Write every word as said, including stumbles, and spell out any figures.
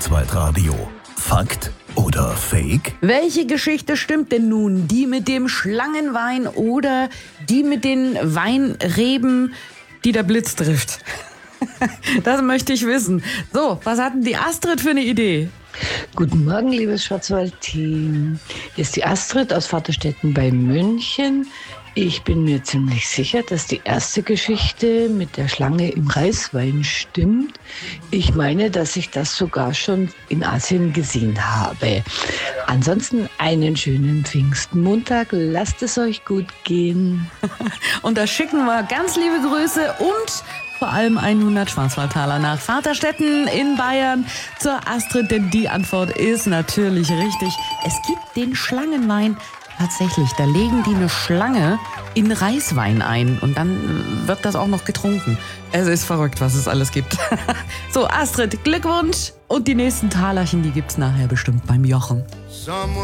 Schwarzwaldradio. Fakt oder Fake? Welche Geschichte stimmt denn nun? Die mit dem Schlangenwein oder die mit den Weinreben, die der Blitz trifft? Das möchte ich wissen. So, was hat denn die Astrid für eine Idee? Guten Morgen, liebes Schwarzwald-Team. Hier ist die Astrid aus Vaterstetten bei München. Ich bin mir ziemlich sicher, dass die erste Geschichte mit der Schlange im Reiswein stimmt. Ich meine, dass ich das sogar schon in Asien gesehen habe. Ansonsten einen schönen Pfingstmontag. Lasst es euch gut gehen. Und da schicken wir ganz liebe Grüße und vor allem hundert Schwarzwaldtaler nach Vaterstetten in Bayern zur Astrid, denn die Antwort ist natürlich richtig. Es gibt den Schlangenwein. Tatsächlich, da legen die eine Schlange in Reiswein ein und dann wird das auch noch getrunken. Es ist verrückt, was es alles gibt. So, Astrid, Glückwunsch und die nächsten Talerchen, die gibt's nachher bestimmt beim Jochen.